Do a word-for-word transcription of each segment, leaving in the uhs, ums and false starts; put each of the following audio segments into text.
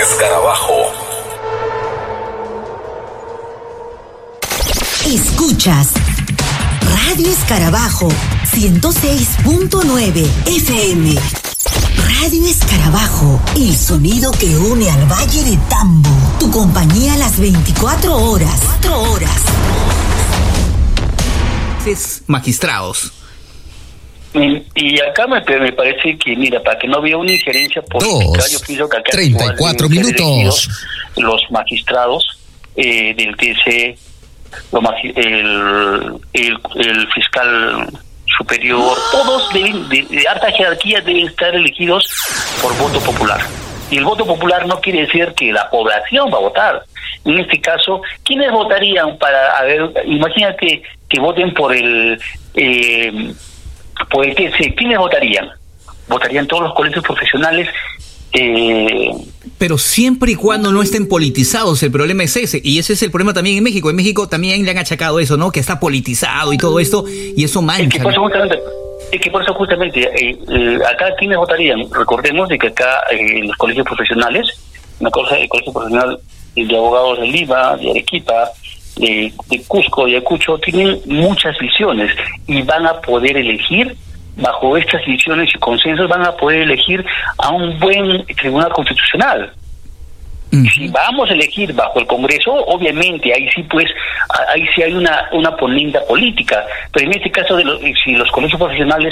Escarabajo. Escuchas Radio Escarabajo ciento seis punto nueve F M. Radio Escarabajo, el sonido que une al Valle de Tambo. Tu compañía a las veinticuatro horas. cuatro horas. Magistrados. Y acá me, me parece que, mira, para que no haya una injerencia política, Dos, yo pienso que acá treinta y cuatro minutos. Los magistrados eh, del T C, lo magi- el, el, el fiscal superior, todos deben, de, de alta jerarquía deben estar elegidos por voto popular. Y el voto popular no quiere decir que la población va a votar. En este caso, ¿quiénes votarían para, a ver, imagínate que voten por el, eh, por el T C, ¿quiénes votarían? Votarían todos los colegios profesionales. Eh, Pero siempre y cuando no estén politizados, el problema es ese, y ese es el problema también en México. En México también le han achacado eso, ¿no? Que está politizado y todo esto, y eso mancha. Es que por eso ¿no? justamente, es que por eso justamente eh, eh, acá quiénes votarían. Recordemos de que acá eh, en los colegios profesionales, una cosa, el colegio profesional de abogados de Lima, de Arequipa, de, de Cusco, de Ayacucho, tienen muchas visiones y van a poder elegir. Bajo estas visiones y consensos van a poder elegir a un buen tribunal constitucional. Uh-huh. Si vamos a elegir bajo el Congreso, obviamente ahí sí pues ahí sí hay una una ponenda política, pero en este caso de los, si los colegios profesionales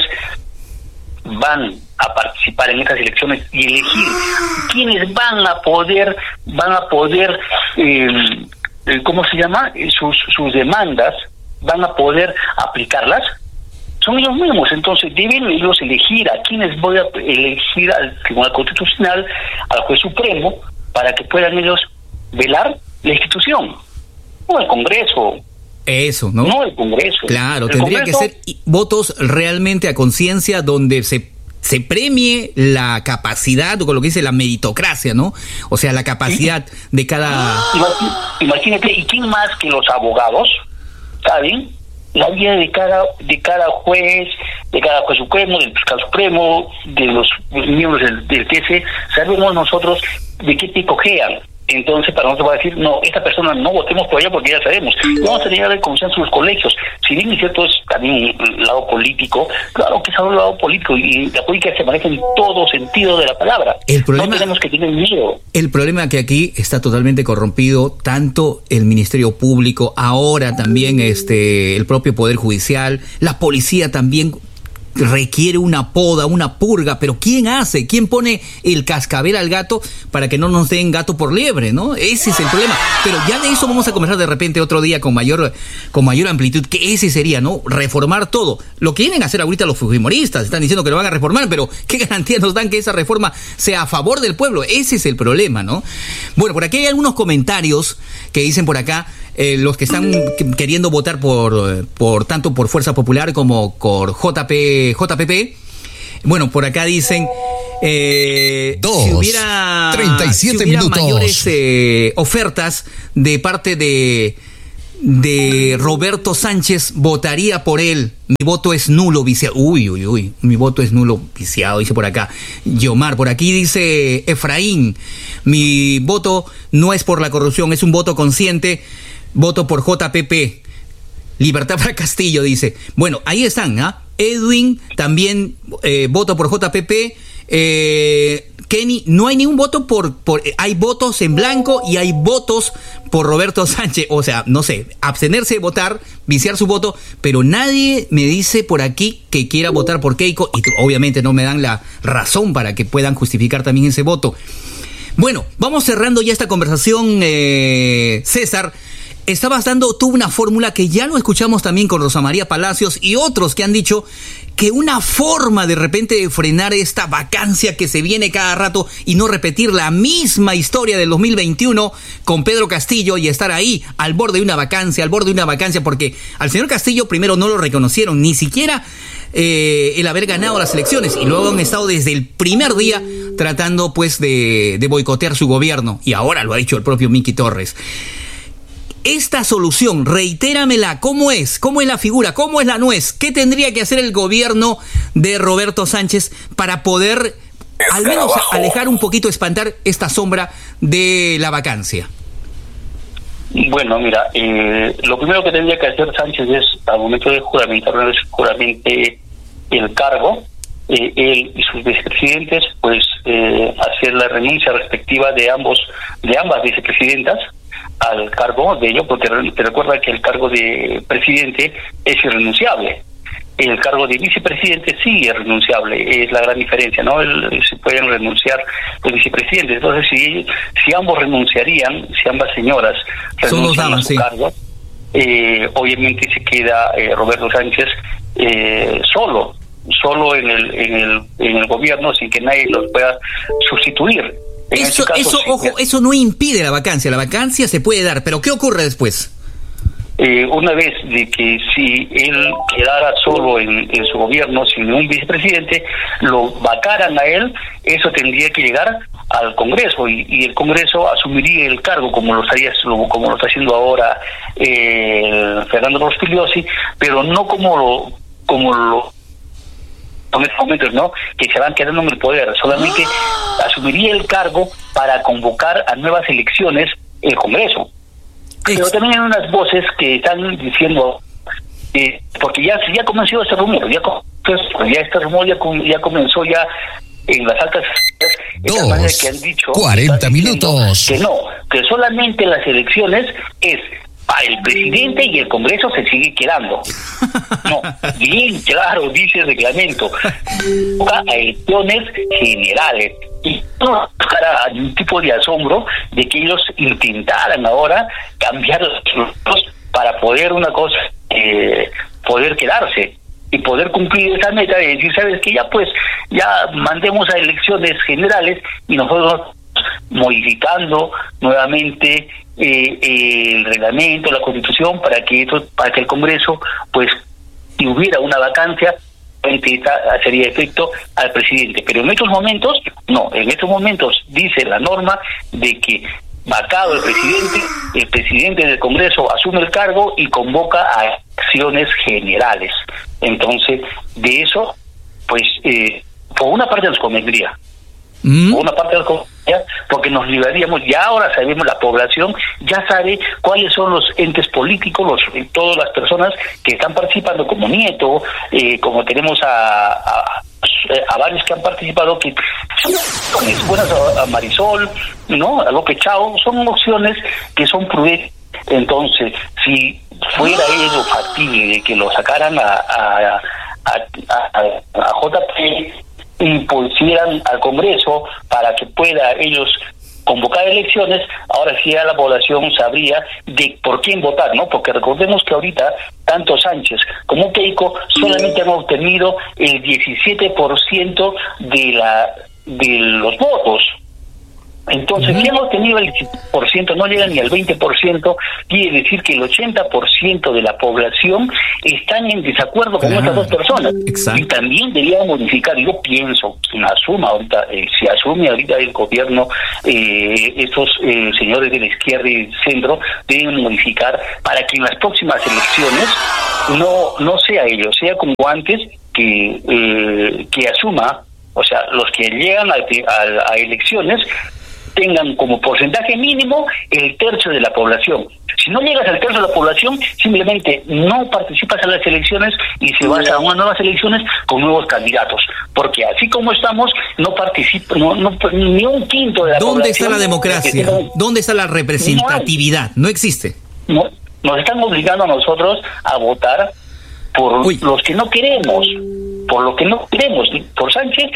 van a participar en estas elecciones y elegir quiénes van a poder van a poder eh, ¿cómo se llama? sus sus demandas van a poder aplicarlas, son ellos mismos. Entonces deben ellos elegir a quienes voy a elegir al Tribunal Constitucional, al Juez Supremo, para que puedan ellos velar la institución, no el Congreso. Eso, ¿no? No el Congreso. Claro, el tendría Congreso, que ser votos realmente a conciencia donde se se premie la capacidad, o con lo que dice la meritocracia, ¿no? O sea, la capacidad de cada... Imagínate, ¿y quién más que los abogados saben la vida de cada de cada juez, de cada juez supremo, del fiscal supremo, de los miembros del, del T C? Sabemos nosotros de qué te cojean. Entonces, para nosotros va a decir, no, esta persona no votemos por ella porque ya sabemos. Vamos a llegar al consenso en los colegios. Si bien es cierto, es también el lado político, claro que es un lado político y la política se maneja en todo sentido de la palabra. El problema, no tenemos que tener miedo. El problema que aquí está totalmente corrompido, tanto el Ministerio Público, ahora también este el propio Poder Judicial, la policía también requiere una poda, una purga, pero ¿quién hace? ¿Quién pone el cascabel al gato para que no nos den gato por liebre, no? Ese es el problema. Pero ya de eso vamos a conversar de repente otro día con mayor con mayor amplitud, que ese sería, ¿no? Reformar todo. Lo que vienen a hacer ahorita los fujimoristas, están diciendo que lo van a reformar, pero ¿qué garantía nos dan que esa reforma sea a favor del pueblo? Ese es el problema, ¿no? Bueno, por aquí hay algunos comentarios que dicen por acá, Eh, los que están queriendo votar por, por tanto por Fuerza Popular como por J P, J P P. Bueno, por acá dicen eh, Dos, si hubiera, treinta y siete si hubiera minutos. mayores eh, ofertas de parte de de Roberto Sánchez, votaría por él. Mi voto es nulo, viciado. Uy, uy, uy. Mi voto es nulo, viciado, dice por acá Yomar. Por aquí dice Efraín, mi voto no es por la corrupción, es un voto consciente. Voto por J P P. Libertad para Castillo, dice. Bueno, ahí están, ¿ah? ¿eh? Edwin, también eh, voto por J P P. Eh, Kenny, no hay ningún voto por, por... Hay votos en blanco y hay votos por Roberto Sánchez. O sea, no sé, abstenerse de votar, viciar su voto, pero nadie me dice por aquí que quiera votar por Keiko y obviamente no me dan la razón para que puedan justificar también ese voto. Bueno, vamos cerrando ya esta conversación, eh, César. Estabas dando tú una fórmula que ya lo escuchamos también con Rosa María Palacios y otros que han dicho que una forma de repente de frenar esta vacancia que se viene cada rato y no repetir la misma historia del dos mil veintiuno con Pedro Castillo y estar ahí al borde de una vacancia, al borde de una vacancia, porque al señor Castillo primero no lo reconocieron, ni siquiera eh, el haber ganado las elecciones, y luego han estado desde el primer día tratando pues de, de boicotear su gobierno, y ahora lo ha dicho el propio Miki Torres. Esta solución, reitéramela, ¿cómo es? ¿Cómo es la figura? ¿Cómo es la nuez? ¿Qué tendría que hacer el gobierno de Roberto Sánchez para poder al menos alejar un poquito, espantar esta sombra de la vacancia? Bueno, mira, eh, lo primero que tendría que hacer Sánchez es, al momento de juramentar, una vez juramente el cargo, eh, él y sus vicepresidentes, pues eh, hacer la renuncia respectiva de ambos, de ambas vicepresidentas al cargo de ello, porque te recuerda que el cargo de presidente es irrenunciable. El cargo de vicepresidente sí es renunciable, es la gran diferencia, ¿no? El, se pueden renunciar los vicepresidentes. Entonces, si si ambos renunciarían, si ambas señoras renuncian a su sí. cargo, eh, obviamente se queda eh, Roberto Sánchez eh, solo, solo en el, en el en el gobierno, sin que nadie los pueda sustituir. En eso, caso, eso, sí, ojo, eso no impide la vacancia. La vacancia se puede dar, pero ¿qué ocurre después? Eh, una vez de que si él quedara solo en, en su gobierno sin un vicepresidente, lo vacaran a él, eso tendría que llegar al Congreso y, y el Congreso asumiría el cargo como lo estaría como lo está haciendo ahora eh, Fernando Rospigliosi, pero no como lo como lo en estos momentos, ¿no? Que se van quedando en el poder, solamente asumiría el cargo para convocar a nuevas elecciones el Congreso. Pero también hay unas voces que están diciendo, eh, porque ya ya comenzó este rumor, ya, ya este rumor ya, ya comenzó ya en las altas Dos, que han dicho cuarenta minutos. Que no, que solamente las elecciones es para el presidente y el Congreso se sigue quedando. No, bien claro dice el reglamento, a elecciones generales. Y no para un tipo de asombro de que ellos intentaran ahora cambiar los tiempos para poder una cosa, eh, poder quedarse y poder cumplir esa meta de decir, sabes que ya pues, ya mandemos a elecciones generales y nosotros modificando nuevamente eh, eh, el reglamento, la Constitución, para que esto, para que el Congreso, pues, si hubiera una vacancia, hacería efecto al presidente. Pero en estos momentos, no, en estos momentos dice la norma de que vacado el presidente, el presidente del Congreso asume el cargo y convoca a acciones generales. Entonces, de eso, pues, eh, por una parte nos convendría, ¿Mm? por una parte nos convendría, porque nos libraríamos, ya ahora sabemos, la población ya sabe cuáles son los entes políticos, los todas las personas que están participando, como Nieto, eh, como tenemos a, a, a varios que han participado, que son buenas, a Marisol, ¿no? A López Chao, son opciones que son prudentes. Entonces, si fuera ello factible de que lo sacaran a, a, a, a, a J P y pusieran al Congreso para que pueda ellos convocar elecciones, ahora sí ya la población sabría de por quién votar, ¿no? Porque recordemos que ahorita tanto Sánchez como Keiko solamente han obtenido el diecisiete por ciento de la de los votos. Entonces, uh-huh. si hemos tenido el diecisiete por ciento, no llega ni al veinte por ciento, quiere decir que el ochenta por ciento de la población están en desacuerdo con claro. estas dos personas. Exacto. Y también debería modificar, yo pienso, quien asuma ahorita, eh, si asume ahorita el gobierno, eh, estos eh, señores de la izquierda y centro, deben modificar para que en las próximas elecciones no no sea ellos, sea como antes, que, eh, que asuma, o sea, los que llegan a, a, a elecciones, tengan como porcentaje mínimo el tercio de la población. Si no llegas al tercio de la población, simplemente no participas en las elecciones y se vas a unas nuevas elecciones con nuevos candidatos. Porque así como estamos, no participa no, no, ni un quinto de la ¿Dónde población. ¿Dónde está la democracia? Tenga... ¿Dónde está la representatividad? No, no existe. No, nos están obligando a nosotros a votar por Uy. los que no queremos, por lo que no queremos, por Sánchez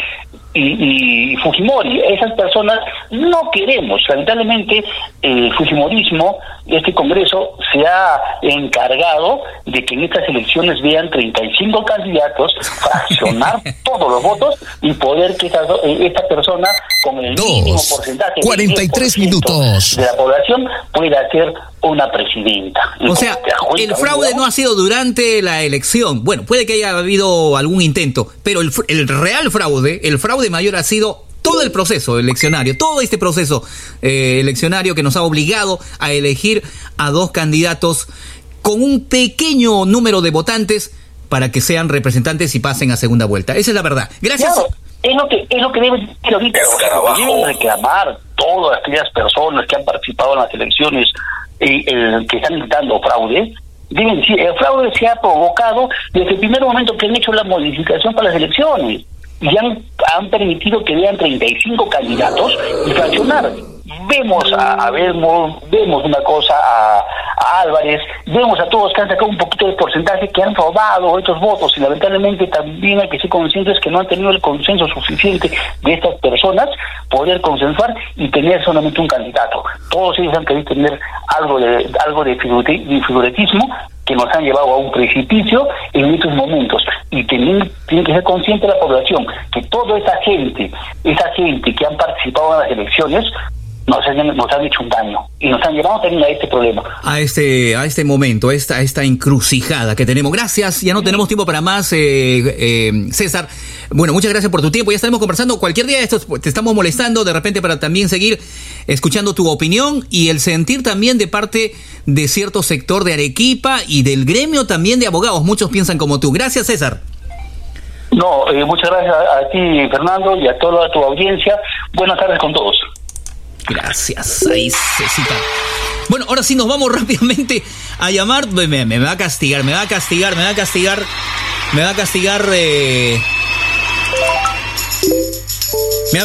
y, y Fujimori. Esas personas no queremos. Lamentablemente el fujimorismo, este Congreso, se ha encargado de que en estas elecciones vean treinta y cinco candidatos, fraccionar todos los votos y poder que esta, esta persona con el Dos, mínimo porcentaje cuarenta y tres minutos de la población pueda ser una presidenta. O sea, el fraude no ha sido durante la elección. Bueno, puede que haya habido algún intento, pero el, el real fraude, el fraude mayor ha sido todo el proceso eleccionario, todo este proceso eh, eleccionario que nos ha obligado a elegir a dos candidatos con un pequeño número de votantes para que sean representantes y pasen a segunda vuelta. Esa es la verdad. Gracias. Claro. Es lo que es lo que deben decir ahorita. O sea, deben reclamar todas aquellas personas que han participado en las elecciones eh, eh, que están intentando fraude. Deben decir, el fraude se ha provocado desde el primer momento que han hecho la modificación para las elecciones y han, han permitido que vean treinta y cinco candidatos y fraccionar. Vemos a, a vemos, vemos una cosa a, a Álvarez, vemos a todos que han sacado un poquito de porcentaje, que han robado estos votos, y lamentablemente también hay que ser conscientes que no han tenido el consenso suficiente de estas personas poder consensuar y tener solamente un candidato. Todos ellos han querido tener algo de algo de figuretismo que nos han llevado a un precipicio en estos momentos, y tienen, tiene que ser consciente la población que toda esa gente, esa gente que han participado en las elecciones nos han, nos han hecho un daño y nos han llevado también a este problema. A este, a este momento, a esta, a esta encrucijada que tenemos. Gracias, ya no tenemos tiempo para más, eh, eh, César. Bueno, muchas gracias por tu tiempo, ya estaremos conversando cualquier día de estos, te estamos molestando de repente para también seguir escuchando tu opinión y el sentir también de parte de cierto sector de Arequipa y del gremio también de abogados. Muchos piensan como tú. Gracias, César. No, eh, muchas gracias a, a ti, Fernando, y a toda tu audiencia. Buenas tardes con todos. Gracias, ahí Cecita. Bueno, ahora sí nos vamos rápidamente a llamar. Me, me va a castigar, me va a castigar, me va a castigar, me va a castigar. Eh...